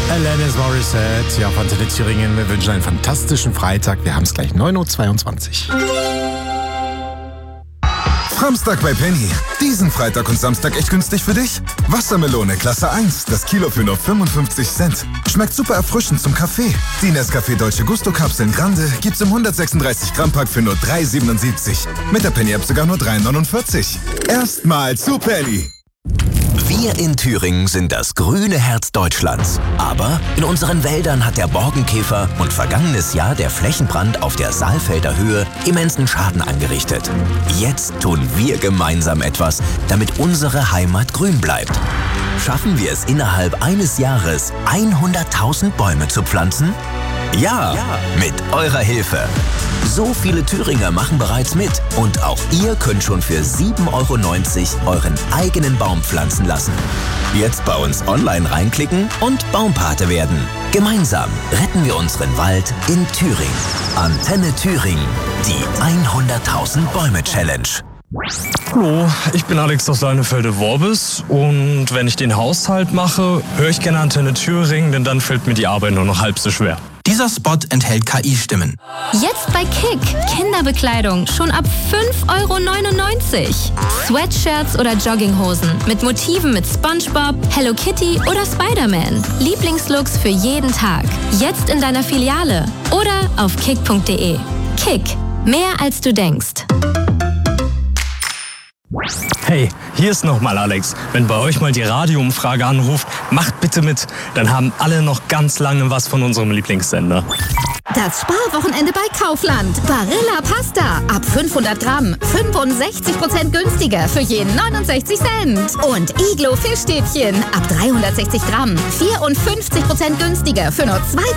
Alanis Morissette, ja, von Antenne Thüringen. Wir wünschen einen fantastischen Freitag. Wir haben es gleich 9:22 Uhr. Samstag bei Penny. Diesen Freitag und Samstag echt günstig für dich? Wassermelone Klasse 1, das Kilo für nur 55 Cent. Schmeckt super erfrischend zum Kaffee. Die Nescafé Dolce Gusto Kapseln Grande gibt's im 136 Gramm Pack für nur 3,77. Mit der Penny App sogar nur 3,49. Erstmal zu Penny. Wir in Thüringen sind das grüne Herz Deutschlands. Aber in unseren Wäldern hat der Borkenkäfer und vergangenes Jahr der Flächenbrand auf der Saalfelder Höhe immensen Schaden angerichtet. Jetzt tun wir gemeinsam etwas, damit unsere Heimat grün bleibt. Schaffen wir es innerhalb eines Jahres, 100.000 Bäume zu pflanzen? Ja, mit eurer Hilfe. So viele Thüringer machen bereits mit. Und auch ihr könnt schon für 7,90 € euren eigenen Baum pflanzen lassen. Jetzt bei uns online reinklicken und Baumpate werden. Gemeinsam retten wir unseren Wald in Thüringen. Antenne Thüringen, die 100.000 Bäume Challenge. Hallo, ich bin Alex aus Leinefelde-Worbis und wenn ich den Haushalt mache, höre ich gerne Antenne Thüringen, denn dann fällt mir die Arbeit nur noch halb so schwer. Dieser Spot enthält KI-Stimmen. Jetzt bei Kick. Kinderbekleidung schon ab 5,99 €. Sweatshirts oder Jogginghosen mit Motiven mit SpongeBob, Hello Kitty oder Spider-Man. Lieblingslooks für jeden Tag. Jetzt in deiner Filiale oder auf kick.de. Kick. Mehr als du denkst. Hey, hier ist nochmal Alex. Wenn bei euch mal die Radioumfrage anruft, macht bitte mit. Dann haben alle noch ganz lange was von unserem Lieblingssender. Das Sparwochenende bei Kaufland. Barilla Pasta. Ab 500 Gramm. 65% günstiger für jeden 69 Cent. Und Iglo Fischstäbchen. Ab 360 Gramm. 54% günstiger für nur 2